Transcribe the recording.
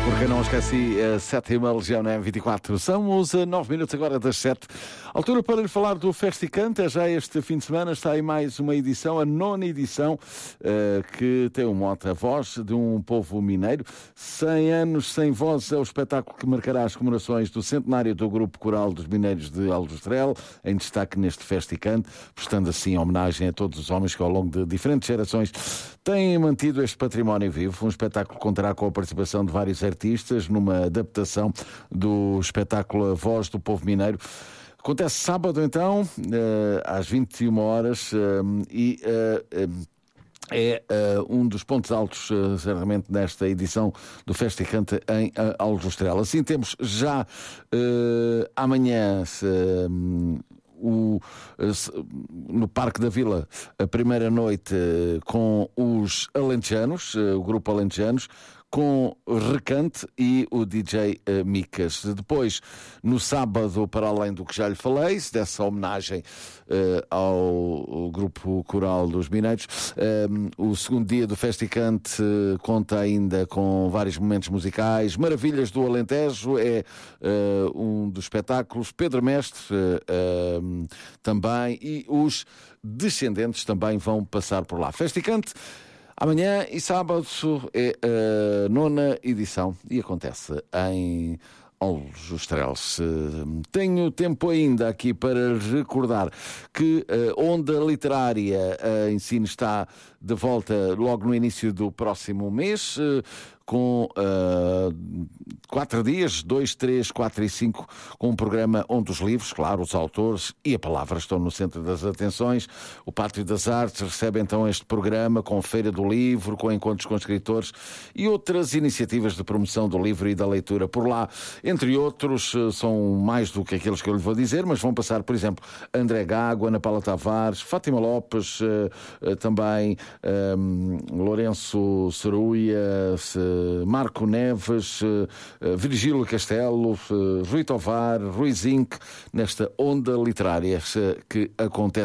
Porque não esqueci, a 7ª Legião na M24. São os 9 minutos agora das 7. Altura para lhe falar do Festicante. É já este fim de semana, está aí mais uma edição, a 9ª edição, que tem o mote A Voz de um Povo Mineiro. 100 anos sem voz é o espetáculo que marcará as comemorações do centenário do Grupo Coral dos Mineiros de Aljustrel, em destaque neste Festicante, prestando assim homenagem a todos os homens que ao longo de diferentes gerações têm mantido este património vivo. Um espetáculo que contará com a participação de vários artistas numa adaptação do espetáculo A Voz do Povo Mineiro. Acontece sábado, então, às 21 horas, e é um dos pontos altos, certamente, nesta edição do Festicante em Aljustrel. Assim, temos já amanhã no Parque da Vila a primeira noite com os Alentejanos, o grupo Alentejanos, com Recante e o DJ Micas. Depois, no sábado, para além do que já lhe falei, dessa homenagem ao Grupo Coral dos Mineiros, o segundo dia do Festicante conta ainda com vários momentos musicais. Maravilhas do Alentejo é um dos espetáculos. Pedro Mestre também, e os Descendentes também vão passar por lá. Festicante amanhã e sábado é a 9ª edição e acontece em Aljustrel. Tenho tempo ainda aqui para recordar que a Onda Literária Ensino está de volta logo no início do próximo mês, com 4 dias, 2, 3, 4 e 5, com um programa onde os livros, claro, os autores e a palavra estão no centro das atenções. O Pátio das Artes recebe então este programa com Feira do Livro, com encontros com escritores e outras iniciativas de promoção do livro e da leitura por lá. Entre outros, são mais do que aqueles que eu lhe vou dizer, mas vão passar, por exemplo, André Gago, Ana Paula Tavares, Fátima Lopes, também Lourenço Ceruia, Marco Neves, Virgílio Castelo, Rui Tovar, Rui Zinc, nesta Onda Literária que acontece